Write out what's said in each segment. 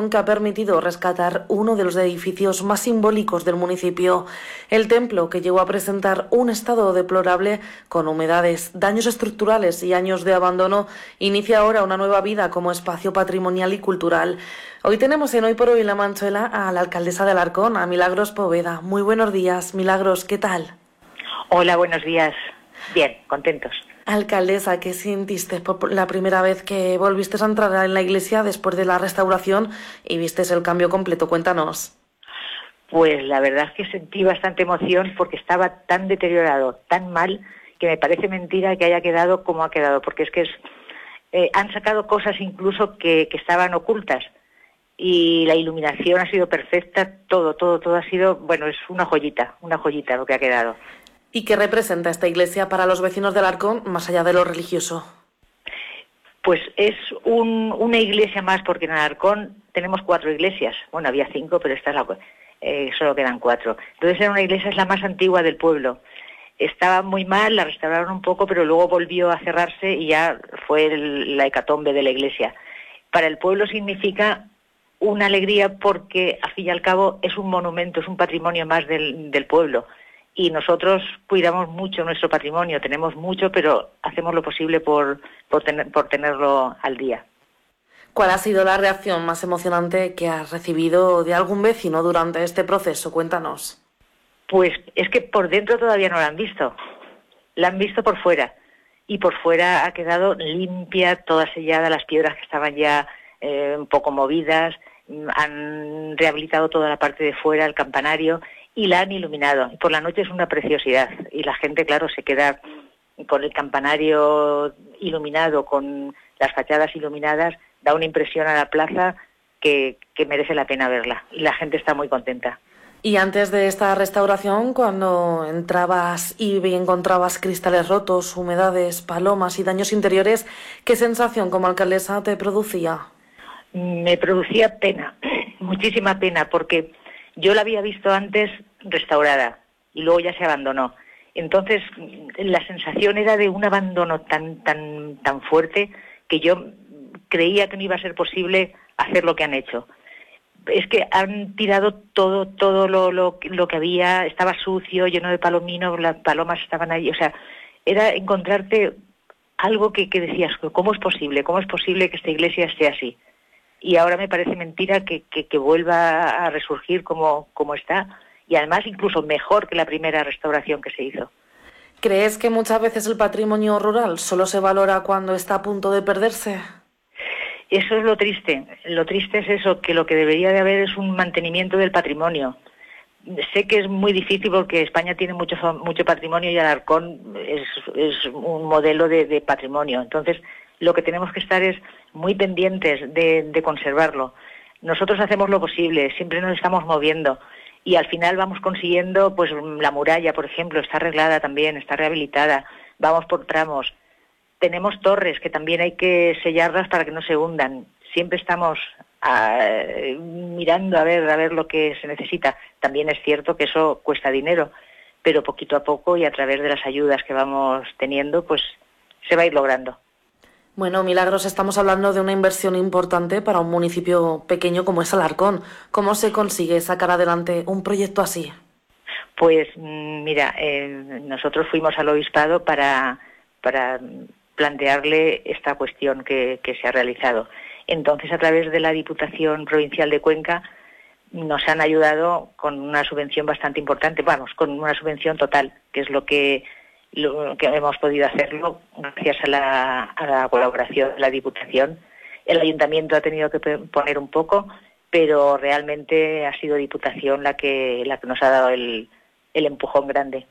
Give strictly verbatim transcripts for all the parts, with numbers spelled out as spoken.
restauración que ha permitido rescatar uno de los edificios más simbólicos del municipio. El templo, que llegó a presentar un estado deplorable con humedades, daños estructurales y años de abandono, inicia ahora una nueva vida como espacio patrimonial y cultural. Hoy tenemos en Hoy por Hoy en La Manchuela a la alcaldesa de Alarcón, a Milagros Poveda. Muy buenos días, Milagros, ¿qué tal? Hola, buenos días. Bien, contentos. Alcaldesa, ¿qué sentiste por la primera vez que volviste a entrar en la iglesia después de la restauración y viste el cambio completo? Cuéntanos. Pues la verdad es que sentí bastante emoción porque estaba tan deteriorado, tan mal, que me parece mentira que haya quedado como ha quedado, porque es que es, eh, han sacado cosas incluso que, que estaban ocultas y la iluminación ha sido perfecta, todo, todo, todo ha sido, bueno, es una joyita, una joyita lo que ha quedado. ¿Y qué representa esta iglesia para los vecinos de Alarcón, más allá de lo religioso? Pues es un, una iglesia más, porque en Alarcón tenemos cuatro iglesias. Bueno, había cinco, pero esta es la, eh, solo quedan cuatro. Entonces era una iglesia, es la más antigua del pueblo. Estaba muy mal, la restauraron un poco, pero luego volvió a cerrarse y ya fue el, la hecatombe de la iglesia. Para el pueblo significa una alegría porque, al fin y al cabo, es un monumento, es un patrimonio más del, del pueblo. Y nosotros cuidamos mucho nuestro patrimonio, tenemos mucho, pero hacemos lo posible por, por, tener, por tenerlo al día. ¿Cuál ha sido la reacción más emocionante que has recibido de algún vecino durante este proceso? Cuéntanos. Pues es que por dentro todavía no la han visto, la han visto por fuera. Y por fuera ha quedado limpia, toda sellada, las piedras que estaban ya eh, un poco movidas, han rehabilitado toda la parte de fuera, el campanario, y la han iluminado. Por la noche es una preciosidad y la gente, claro, se queda con el campanario iluminado, con las fachadas iluminadas, da una impresión a la plaza que, que merece la pena verla y la gente está muy contenta. Y antes de esta restauración, cuando entrabas y encontrabas cristales rotos, humedades, palomas y daños interiores, ¿qué sensación como alcaldesa te producía? Me producía pena, muchísima pena, porque yo la había visto antes restaurada y luego ya se abandonó. Entonces la sensación era de un abandono tan tan tan fuerte que yo creía que no iba a ser posible hacer lo que han hecho. Es que han tirado todo todo lo, lo, lo que había, estaba sucio, lleno de palomino, las palomas estaban ahí, o sea, era encontrarte algo que, que decías, ¿cómo es posible? ¿Cómo es posible que esta iglesia esté así? Y ahora me parece mentira que, que, que vuelva a resurgir como, como está, y además incluso mejor que la primera restauración que se hizo. ¿Crees que muchas veces el patrimonio rural solo se valora cuando está a punto de perderse? Eso es lo triste. Lo triste es eso, que lo que debería de haber es un mantenimiento del patrimonio. Sé que es muy difícil porque España tiene mucho, mucho patrimonio y Alarcón es, es un modelo de, de patrimonio. Entonces, lo que tenemos que estar es muy pendientes de, de conservarlo. Nosotros hacemos lo posible, siempre nos estamos moviendo y al final vamos consiguiendo, pues la muralla, por ejemplo, está arreglada también, está rehabilitada, vamos por tramos. Tenemos torres que también hay que sellarlas para que no se hundan. Siempre estamos a, mirando a ver, a ver lo que se necesita. También es cierto que eso cuesta dinero, pero poquito a poco y a través de las ayudas que vamos teniendo, pues se va a ir logrando. Bueno, Milagros, estamos hablando de una inversión importante para un municipio pequeño como es Alarcón. ¿Cómo se consigue sacar adelante un proyecto así? Pues mira, eh, nosotros fuimos al obispado para, para plantearle esta cuestión que, que se ha realizado. Entonces, a través de la Diputación Provincial de Cuenca, nos han ayudado con una subvención bastante importante, vamos, con una subvención total, que es lo que... Lo que hemos podido hacerlo gracias a la, a la colaboración de la Diputación. El Ayuntamiento ha tenido que poner un poco, pero realmente ha sido Diputación la que la que nos ha dado el, el empujón grande.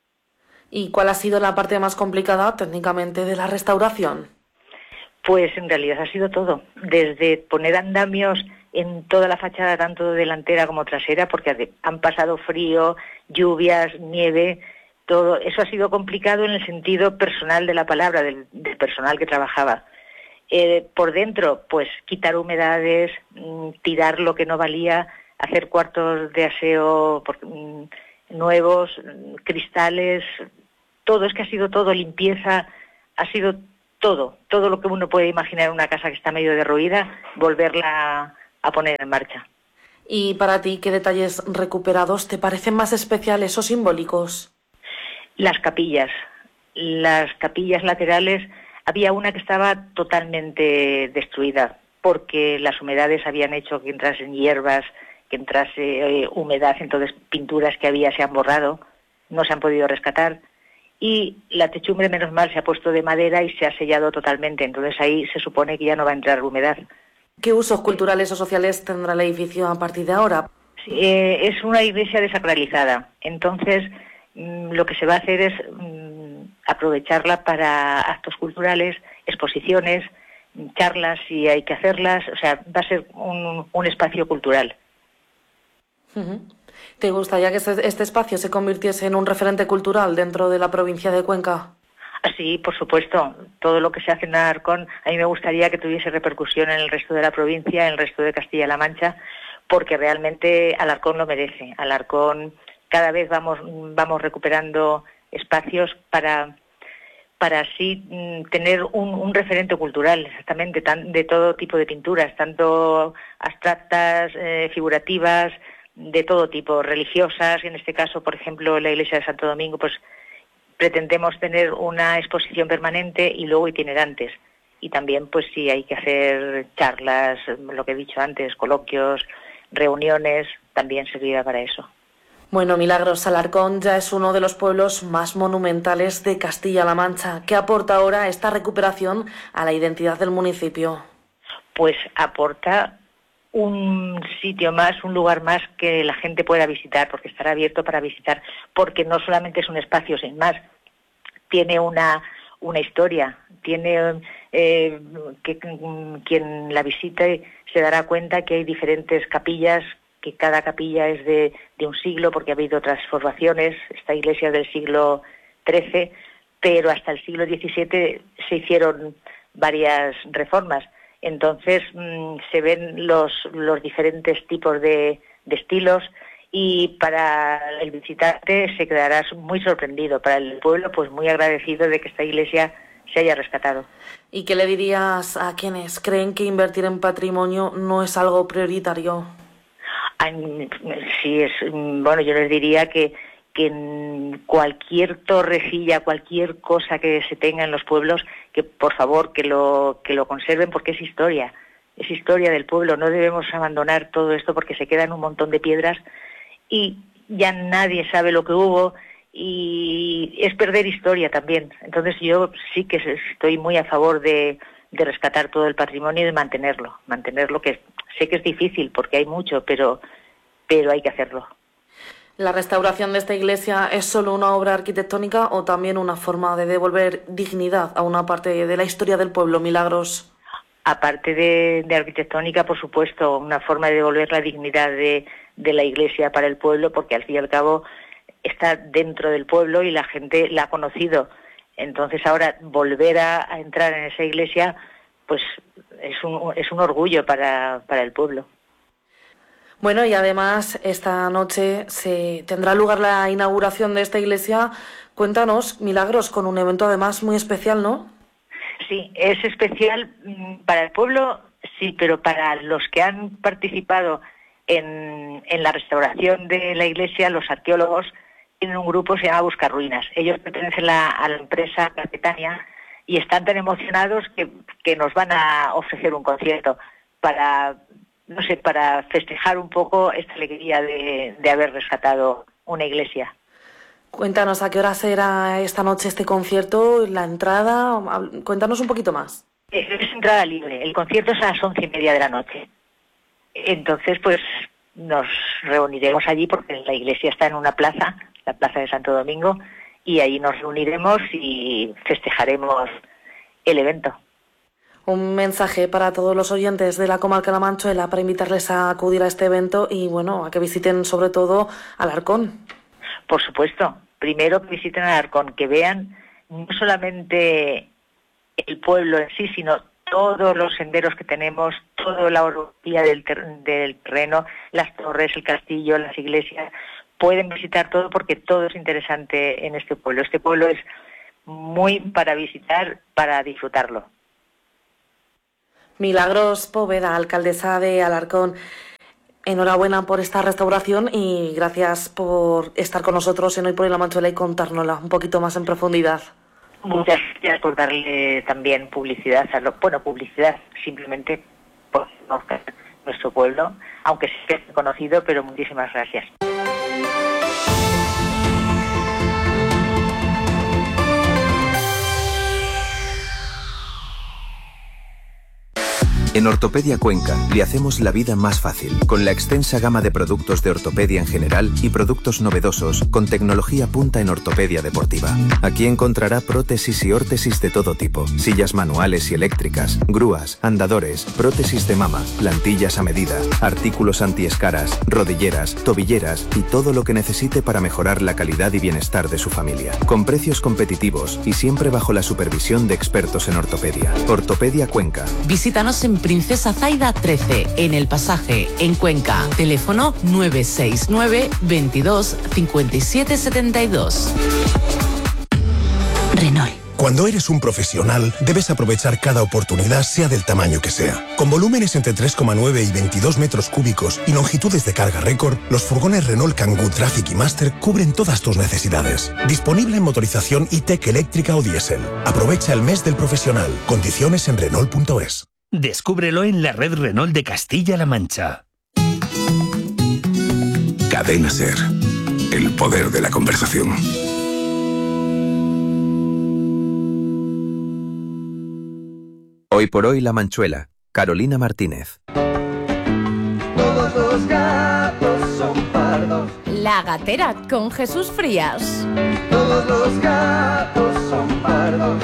¿Y cuál ha sido la parte más complicada técnicamente de la restauración? Pues en realidad ha sido todo, desde poner andamios en toda la fachada, tanto delantera como trasera, porque han pasado frío, lluvias, nieve. Todo eso ha sido complicado en el sentido personal de la palabra, del, del personal que trabajaba. Eh, por dentro, pues quitar humedades, mmm, tirar lo que no valía, hacer cuartos de aseo por, mmm, nuevos, mmm, cristales, todo, es que ha sido todo, limpieza, ha sido todo, todo lo que uno puede imaginar en una casa que está medio derruida, volverla a poner en marcha. ¿Y para ti qué detalles recuperados te parecen más especiales o simbólicos? Las capillas. Las capillas laterales, había una que estaba totalmente destruida porque las humedades habían hecho que entrasen hierbas, que entrase eh, humedad, entonces pinturas que había se han borrado, no se han podido rescatar. Y la techumbre, menos mal, se ha puesto de madera y se ha sellado totalmente, entonces ahí se supone que ya no va a entrar humedad. ¿Qué usos culturales o sociales tendrá el edificio a partir de ahora? Sí, eh, es una iglesia desacralizada, entonces mmm, lo que se va a hacer es mmm, aprovecharla para actos culturales, exposiciones, charlas si hay que hacerlas, o sea, va a ser un, un espacio cultural. Uh-huh. ¿Te gustaría que este, este espacio se convirtiese en un referente cultural dentro de la provincia de Cuenca? Sí, por supuesto. Todo lo que se hace en Alarcón, a mí me gustaría que tuviese repercusión en el resto de la provincia, en el resto de Castilla-La Mancha, porque realmente Alarcón lo merece. Alarcón, cada vez vamos vamos recuperando espacios para para así mm, tener un, un referente cultural, exactamente, tan, de todo tipo de pinturas, tanto abstractas, eh, figurativas, de todo tipo, religiosas. En este caso, por ejemplo, la iglesia de Santo Domingo, pues pretendemos tener una exposición permanente y luego itinerantes. Y también, pues sí, hay que hacer charlas, lo que he dicho antes, coloquios, reuniones, también servirá para eso. Bueno, Milagros, Alarcón ya es uno de los pueblos más monumentales de Castilla-La Mancha. ¿Qué aporta ahora esta recuperación a la identidad del municipio? Pues aporta un sitio más, un lugar más que la gente pueda visitar, porque estará abierto para visitar, porque no solamente es un espacio sin más, tiene una, una historia, tiene eh, que quien la visite se dará cuenta que hay diferentes capillas, que cada capilla es de, de un siglo, porque ha habido transformaciones, esta iglesia es del siglo trece, pero hasta el siglo diecisiete se hicieron varias reformas. Entonces mmm, se ven los, los diferentes tipos de, de estilos y para el visitante se quedará muy sorprendido. Para el pueblo, pues muy agradecido de que esta iglesia se haya rescatado. ¿Y qué le dirías a quienes creen que invertir en patrimonio no es algo prioritario? Sí, es, bueno, yo les diría que, que en cualquier torrecilla, cualquier cosa que se tenga en los pueblos, que por favor que lo que lo conserven, porque es historia, es historia del pueblo. No debemos abandonar todo esto porque se quedan un montón de piedras y ya nadie sabe lo que hubo y es perder historia también. Entonces yo sí que estoy muy a favor de, de rescatar todo el patrimonio y de mantenerlo, mantenerlo, que sé que es difícil porque hay mucho, pero, pero hay que hacerlo. ¿La restauración de esta iglesia es solo una obra arquitectónica o también una forma de devolver dignidad a una parte de la historia del pueblo, Milagros? Aparte de, de arquitectónica, por supuesto, una forma de devolver la dignidad de, de la iglesia para el pueblo, porque al fin y al cabo está dentro del pueblo y la gente la ha conocido. Entonces ahora volver a, a entrar en esa iglesia, pues es un, es un orgullo para, para el pueblo. Bueno, y además esta noche se tendrá lugar la inauguración de esta iglesia. Cuéntanos, Milagros, con un evento además muy especial, ¿no? Sí, es especial para el pueblo, sí, pero para los que han participado en, en la restauración de la iglesia, los arqueólogos tienen un grupo que se llama Buscarruinas. Ellos pertenecen a la, a la empresa Carpetania y están tan emocionados que, que nos van a ofrecer un concierto para, no sé, para festejar un poco esta alegría de, de haber rescatado una iglesia. Cuéntanos, ¿a qué hora será esta noche este concierto? ¿La entrada? Cuéntanos un poquito más. Es entrada libre. El concierto es a las once y media de la noche. Entonces, pues, nos reuniremos allí porque la iglesia está en una plaza, la plaza de Santo Domingo, y ahí nos reuniremos y festejaremos el evento. Un mensaje para todos los oyentes de la comarca La Manchuela para invitarles a acudir a este evento y, bueno, a que visiten sobre todo Alarcón. Por supuesto. Primero que visiten Alarcón, que vean no solamente el pueblo en sí, sino todos los senderos que tenemos, toda la orografía del, ter- del terreno, las torres, el castillo, las iglesias. Pueden visitar todo porque todo es interesante en este pueblo. Este pueblo es muy para visitar, para disfrutarlo. Milagros Poveda, alcaldesa de Alarcón. Enhorabuena por esta restauración y gracias por estar con nosotros en Hoy por Hoy La Manchuela y contárnosla un poquito más en profundidad. Muchas gracias por darle también publicidad, a lo, bueno, publicidad simplemente por conocer nuestro pueblo, aunque sí que es conocido, pero muchísimas gracias. En Ortopedia Cuenca le hacemos la vida más fácil, con la extensa gama de productos de ortopedia en general y productos novedosos con tecnología punta en ortopedia deportiva. Aquí encontrará prótesis y órtesis de todo tipo, sillas manuales y eléctricas, grúas, andadores, prótesis de mama, plantillas a medida, artículos antiescaras, rodilleras, tobilleras y todo lo que necesite para mejorar la calidad y bienestar de su familia. Con precios competitivos y siempre bajo la supervisión de expertos en ortopedia. Ortopedia Cuenca. Visítanos en Princesa Zaida trece, en El Pasaje, en Cuenca. Teléfono nueve seis nueve, veintidós, cincuenta y siete setenta y dos. Renault. Cuando eres un profesional, debes aprovechar cada oportunidad, sea del tamaño que sea. Con volúmenes entre tres coma nueve y veintidós metros cúbicos y longitudes de carga récord, los furgones Renault Kangoo Traffic y Master cubren todas tus necesidades. Disponible en motorización E-Tech eléctrica o diésel. Aprovecha el mes del profesional. Condiciones en Renault punto es. Descúbrelo en la red Renault de Castilla-La Mancha. Cadena SER. El poder de la conversación. Hoy por Hoy La Manchuela. Carolina Martínez. Todos los gatos son pardos. La Gatera con Jesús Frías. Todos los gatos son pardos.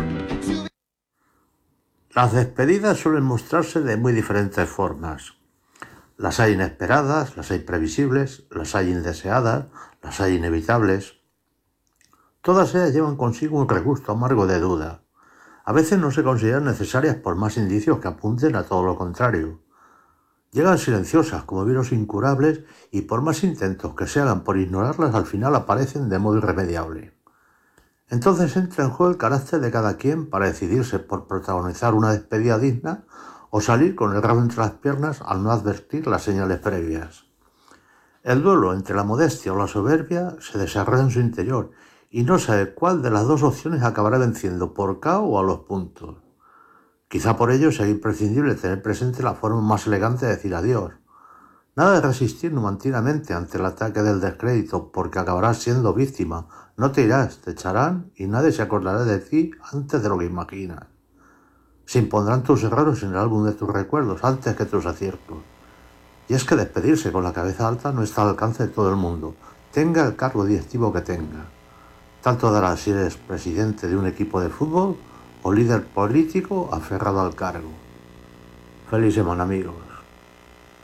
Las despedidas suelen mostrarse de muy diferentes formas. Las hay inesperadas, las hay previsibles, las hay indeseadas, las hay inevitables. Todas ellas llevan consigo un regusto amargo de duda. A veces no se consideran necesarias por más indicios que apunten a todo lo contrario. Llegan silenciosas como virus incurables y por más intentos que se hagan por ignorarlas, al final aparecen de modo irremediable. Entonces entra en juego el carácter de cada quien para decidirse por protagonizar una despedida digna o salir con el rabo entre las piernas al no advertir las señales previas. El duelo entre la modestia o la soberbia se desarrolla en su interior y no sabe cuál de las dos opciones acabará venciendo, por K O o a los puntos. Quizá por ello sea imprescindible tener presente la forma más elegante de decir adiós. Nada de resistir numantinamente ante el ataque del descrédito, porque acabarás siendo víctima. No te irás, te echarán y nadie se acordará de ti antes de lo que imaginas. Se impondrán tus errores en el álbum de tus recuerdos antes que tus aciertos. Y es que despedirse con la cabeza alta no está al alcance de todo el mundo, tenga el cargo directivo que tenga. Tanto dará si eres presidente de un equipo de fútbol o líder político aferrado al cargo. Feliz semana, amigos.